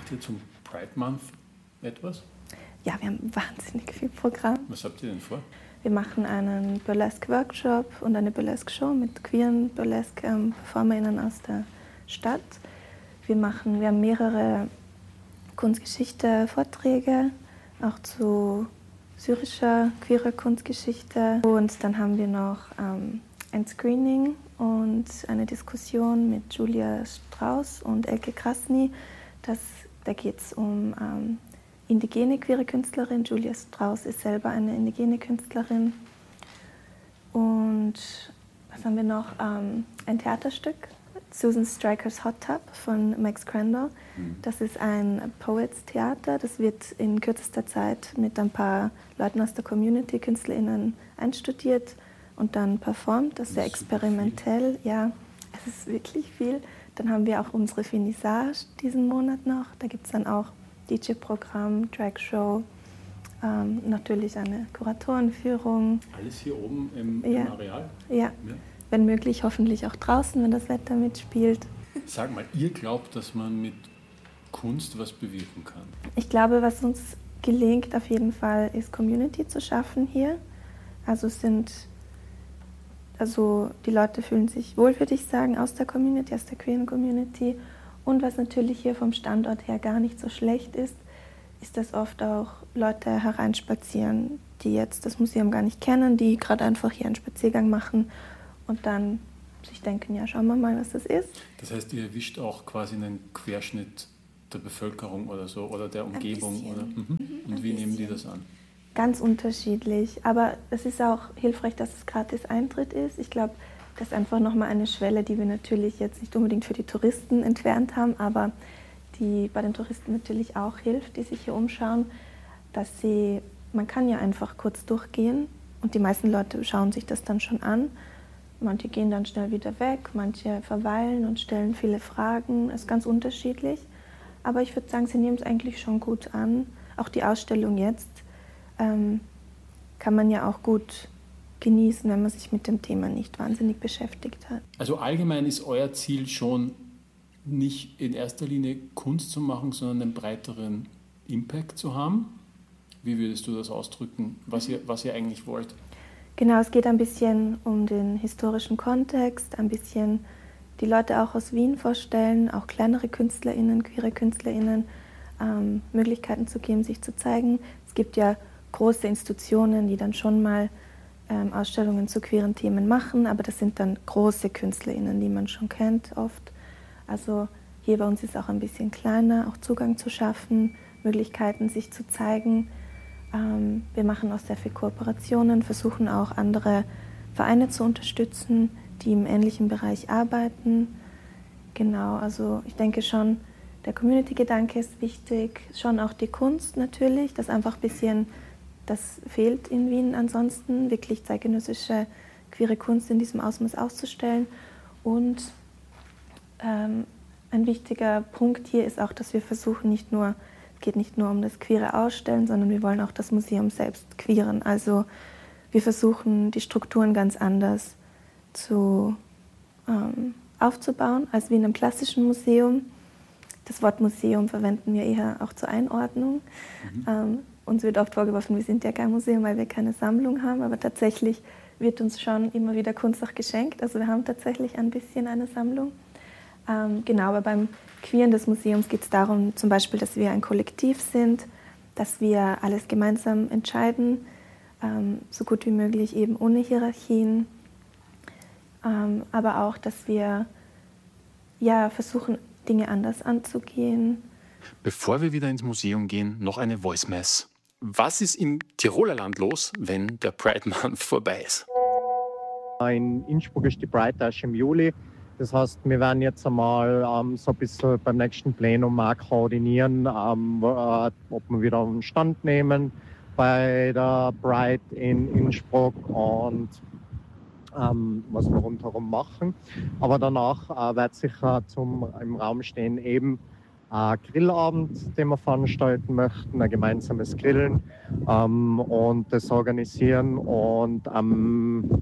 Macht ihr zum Pride Month etwas? Ja, wir haben wahnsinnig viel Programm. Was habt ihr denn vor? Wir machen einen Burlesque-Workshop und eine Burlesque-Show mit queeren Burlesque-PerformerInnen aus der Stadt. Wir haben mehrere Kunstgeschichte-Vorträge, auch zu syrischer, queerer Kunstgeschichte. Und dann haben wir noch ein Screening und eine Diskussion mit Julia Strauss und Elke Krasny. Da geht es um indigene queere Künstlerin. Julia Strauss ist selber eine indigene Künstlerin. Und was haben wir noch? Ein Theaterstück, Susan Stryker's Hot Tub von Max Crandall. Das ist ein Poets-Theater. Das wird in kürzester Zeit mit ein paar Leuten aus der Community, KünstlerInnen, einstudiert und dann performt. Das ist sehr experimentell. Ja, es ist wirklich viel. Dann haben wir auch unsere Finissage diesen Monat noch. Da gibt es dann auch DJ-Programm, Drag-Show, natürlich eine Kuratorenführung. Alles hier oben im Areal? Ja, wenn möglich hoffentlich auch draußen, wenn das Wetter mitspielt. Sag mal, ihr glaubt, dass man mit Kunst was bewirken kann? Ich glaube, was uns gelingt auf jeden Fall, ist Community zu schaffen hier. Also die Leute fühlen sich wohl, würde ich sagen, aus der Community, aus der queeren Community. Und was natürlich hier vom Standort her gar nicht so schlecht ist, dass oft auch Leute hereinspazieren, die jetzt das Museum gar nicht kennen, die gerade einfach hier einen Spaziergang machen und dann sich denken, ja, schauen wir mal, was das ist. Das heißt, ihr erwischt auch quasi einen Querschnitt der Bevölkerung oder so oder der Umgebung? Oder? Und wie nehmen die das an? Ganz unterschiedlich, aber es ist auch hilfreich, dass es gratis Eintritt ist. Ich glaube, das ist einfach nochmal eine Schwelle, die wir natürlich jetzt nicht unbedingt für die Touristen entfernt haben, aber die bei den Touristen natürlich auch hilft, die sich hier umschauen, man kann ja einfach kurz durchgehen und die meisten Leute schauen sich das dann schon an. Manche gehen dann schnell wieder weg, manche verweilen und stellen viele Fragen. Es ist ganz unterschiedlich, aber ich würde sagen, sie nehmen es eigentlich schon gut an. Auch die Ausstellung jetzt kann man ja auch gut genießen, wenn man sich mit dem Thema nicht wahnsinnig beschäftigt hat. Also allgemein ist euer Ziel schon nicht in erster Linie Kunst zu machen, sondern einen breiteren Impact zu haben? Wie würdest du das ausdrücken, was ihr eigentlich wollt? Genau, es geht ein bisschen um den historischen Kontext, ein bisschen die Leute auch aus Wien vorstellen, auch kleinere KünstlerInnen, queere KünstlerInnen, Möglichkeiten zu geben, sich zu zeigen. Es gibt ja große Institutionen, die dann schon mal Ausstellungen zu queeren Themen machen, aber das sind dann große KünstlerInnen, die man schon kennt oft. Also hier bei uns ist auch ein bisschen kleiner, auch Zugang zu schaffen, Möglichkeiten sich zu zeigen. Wir machen auch sehr viele Kooperationen, versuchen auch andere Vereine zu unterstützen, die im ähnlichen Bereich arbeiten. Genau, also ich denke schon, der Community-Gedanke ist wichtig, schon auch die Kunst natürlich, das einfach ein bisschen, das fehlt in Wien ansonsten, wirklich zeitgenössische queere Kunst in diesem Ausmaß auszustellen. Und ein wichtiger Punkt hier ist auch, dass wir versuchen, es geht nicht nur um das queere Ausstellen, sondern wir wollen auch das Museum selbst queeren. Also wir versuchen, die Strukturen ganz anders aufzubauen als wie in einem klassischen Museum. Das Wort Museum verwenden wir eher auch zur Einordnung. Uns wird oft vorgeworfen, wir sind ja kein Museum, weil wir keine Sammlung haben, aber tatsächlich wird uns schon immer wieder Kunst auch geschenkt. Also wir haben tatsächlich ein bisschen eine Sammlung. Genau, aber beim Queeren des Museums geht es darum, zum Beispiel, dass wir ein Kollektiv sind, dass wir alles gemeinsam entscheiden, so gut wie möglich eben ohne Hierarchien, aber auch, dass wir versuchen, Dinge anders anzugehen. Bevor wir wieder ins Museum gehen, noch eine Voice Mess. Was ist im Tiroler Land los, wenn der Pride Month vorbei ist? In Innsbruck ist die Pride erst im Juli. Das heißt, wir werden jetzt einmal so ein bisschen beim nächsten Plenum auch koordinieren, ob wir wieder einen Stand nehmen bei der Pride in Innsbruck und was wir rundherum machen. Aber danach wird sicher im Raum stehen eben ein Grillabend, den wir veranstalten möchten, ein gemeinsames Grillen und das organisieren. Und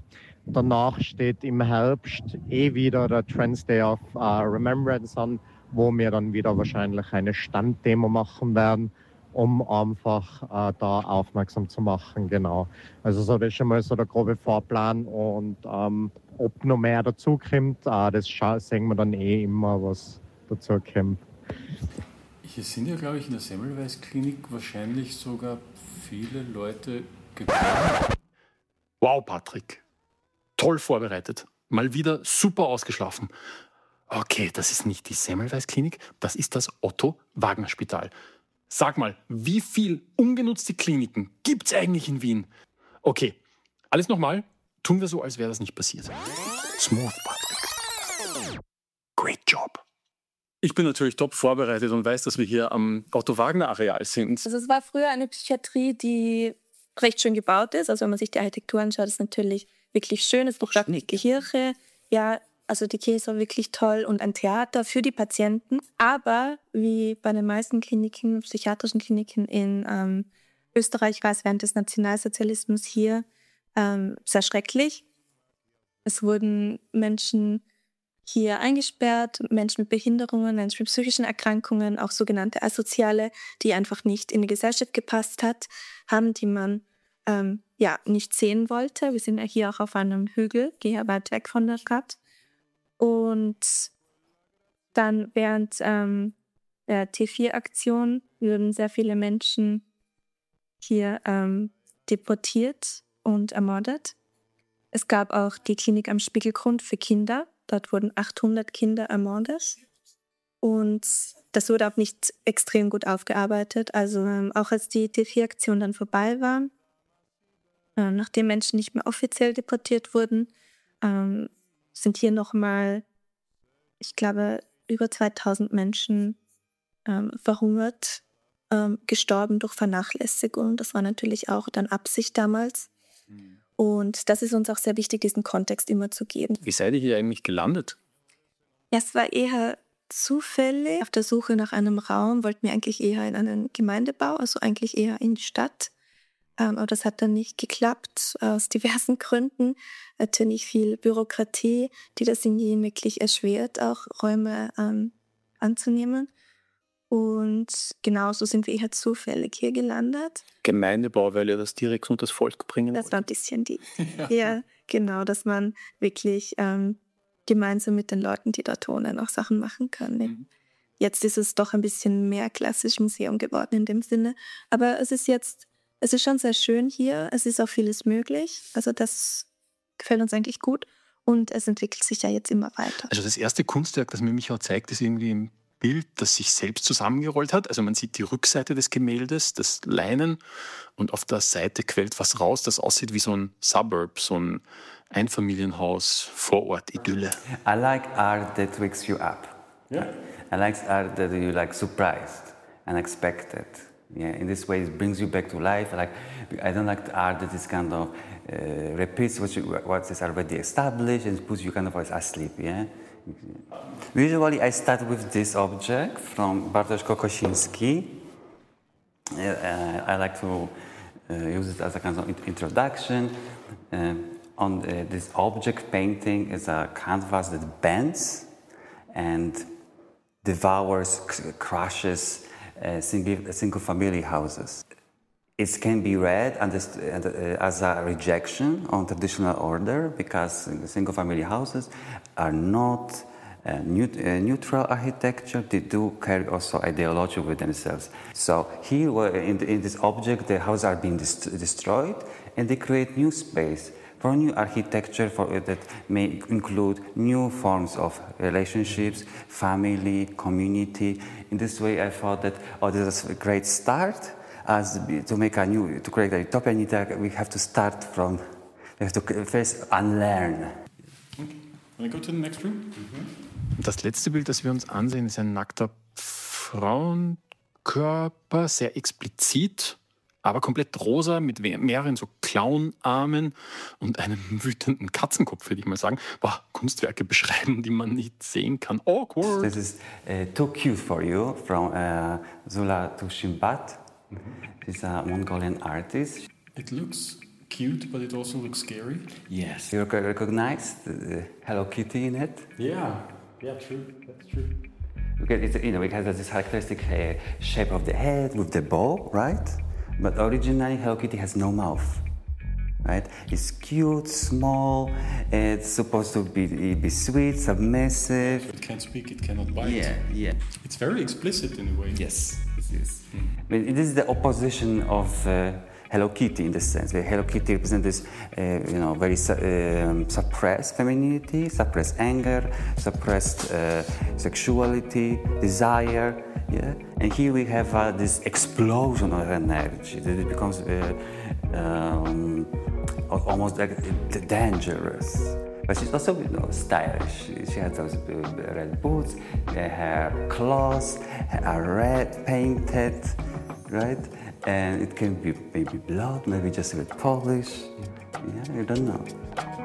danach steht im Herbst wieder der Trans Day of Remembrance an, wo wir dann wieder wahrscheinlich eine Standdemo machen werden, um einfach da aufmerksam zu machen, genau. Also so, das ist schon mal so der grobe Fahrplan und ob noch mehr dazukommt, das sehen wir dann immer, was dazukommt. Hier sind ja, glaube ich, in der Semmelweis-Klinik wahrscheinlich sogar viele Leute geboren. Wow, Patrick. Toll vorbereitet. Mal wieder super ausgeschlafen. Okay, das ist nicht die Semmelweis-Klinik, das ist das Otto-Wagner-Spital. Sag mal, wie viel ungenutzte Kliniken gibt es eigentlich in Wien? Okay, alles nochmal. Tun wir so, als wäre das nicht passiert. Smooth, Patrick. Great job. Ich bin natürlich top vorbereitet und weiß, dass wir hier am Otto-Wagner-Areal sind. Also es war früher eine Psychiatrie, die recht schön gebaut ist. Also wenn man sich die Architektur anschaut, ist es natürlich wirklich schön. Es gibt auch eine Kirche. Ja, also die Kirche ist auch wirklich toll und ein Theater für die Patienten. Aber wie bei den meisten Kliniken, psychiatrischen Kliniken in Österreich war es während des Nationalsozialismus hier sehr schrecklich. Es wurden Menschen hier eingesperrt, Menschen mit Behinderungen, Menschen mit psychischen Erkrankungen, auch sogenannte Asoziale, die einfach nicht in die Gesellschaft gepasst haben, die man nicht sehen wollte. Wir sind ja hier auch auf einem Hügel, gehe weit weg von der Stadt. Und dann während der T4-Aktion wurden sehr viele Menschen hier deportiert und ermordet. Es gab auch die Klinik am Spiegelgrund für Kinder. Dort wurden 800 Kinder ermordet. Und das wurde auch nicht extrem gut aufgearbeitet. Also auch als die T4-Aktion dann vorbei war, nachdem Menschen nicht mehr offiziell deportiert wurden, sind hier nochmal, ich glaube, über 2000 Menschen verhungert, gestorben durch Vernachlässigung. Das war natürlich auch dann Absicht damals. Und das ist uns auch sehr wichtig, diesen Kontext immer zu geben. Wie seid ihr hier eigentlich gelandet? Ja, es war eher zufällig. Auf der Suche nach einem Raum wollten wir eigentlich eher in einen Gemeindebau, also eigentlich eher in die Stadt. Aber das hat dann nicht geklappt, aus diversen Gründen. Natürlich viel Bürokratie, die das in Wien wirklich erschwert, auch Räume anzunehmen. Und genauso sind wir eher zufällig hier gelandet. Gemeindebau, weil ihr das direkt unter das Volk bringen wollt. Das war ein bisschen die, ja, genau, dass man wirklich gemeinsam mit den Leuten, die dort wohnen, auch Sachen machen kann. Ne? Mhm. Jetzt ist es doch ein bisschen mehr klassisch Museum geworden in dem Sinne. Aber es ist schon sehr schön hier. Es ist auch vieles möglich. Also das gefällt uns eigentlich gut. Und es entwickelt sich ja jetzt immer weiter. Also das erste Kunstwerk, das mir Michael zeigt, ist irgendwie im Bild, das sich selbst zusammengerollt hat. Also man sieht die Rückseite des Gemäldes, das Leinen, und auf der Seite quillt was raus, das aussieht wie so ein Suburb, so ein Einfamilienhaus, Vorort-Idylle. I like art that wakes you up. Yeah. I like art that you like surprised, unexpected. Yeah, in this way it brings you back to life. I don't like the art that is kind of repeats what is already established and puts you kind of asleep. Yeah. Usually I start with this object from Bartosz Kokosinski. I like to use it as a kind of introduction. This object painting is a canvas that bends and devours, crushes single-family houses. It can be read as a rejection on traditional order because single-family houses are not neutral architecture. They do carry also ideology with themselves. So here, in this object, the houses are being destroyed, and they create new space for new architecture that may include new forms of relationships, family, community. In this way, I thought that this is a great start. To create a utopia, we have to start from, we have to first unlearn. Okay. Wanna go to the next room? Das letzte Bild, das wir uns ansehen, ist ein nackter Frauenkörper, sehr explizit, aber komplett rosa, mit mehreren so Clownarmen und einem wütenden Katzenkopf, würde ich mal sagen. Boah, Kunstwerke beschreiben, die man nicht sehen kann. Awkward. This is Too Cute for You from Zula Tushimbat. She's a Mongolian artist. It looks cute, but it also looks scary. Yes. You recognize the Hello Kitty in it? Yeah, true. That's true. Because it has this characteristic shape of the head with the bow, right? But originally Hello Kitty has no mouth, right? It's cute, small. It's supposed to be sweet, submissive. It can't speak. It cannot bite. Yeah. It's very explicit in a way. Yes, it is. But it is the opposition of Hello Kitty in the sense where Hello Kitty represents this, very suppressed femininity, suppressed anger, suppressed sexuality, desire. Yeah, and here we have this explosion of energy that it becomes almost like dangerous. But she's also stylish. She has those red boots, her claws are red painted, right? And it can be maybe blood, maybe just with polish. Yeah, I don't know.